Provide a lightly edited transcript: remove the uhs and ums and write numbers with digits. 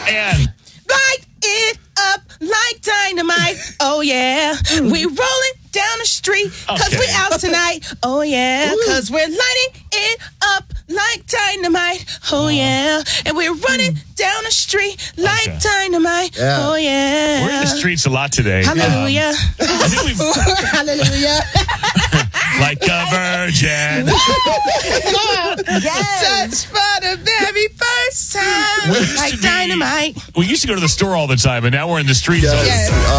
And Light it up like dynamite. Oh, yeah. We rolling down the street because we out tonight. Oh, yeah. Because we're lighting it up like dynamite. Oh, yeah. And we're running down the street like dynamite. Yeah. Oh, yeah. we're in the streets a lot today. Hallelujah. I think we've, Hallelujah. like a virgin. Touch for the very first time. Like dynamite. We used to go to the store all the time, and now we're in the streets all the time. Yes.